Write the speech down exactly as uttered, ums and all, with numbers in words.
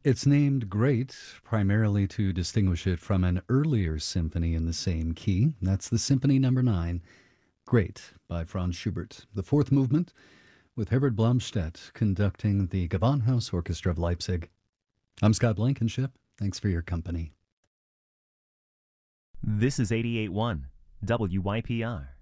It's named Great primarily to distinguish it from an earlier symphony in the same key. That's the Symphony Number Nine, Great by Franz Schubert. The fourth movement, with Herbert Blomstedt conducting the Gewandhaus Orchestra of Leipzig. I'm Scott Blankenship. Thanks for your company. This is eighty-eight point one W Y P R.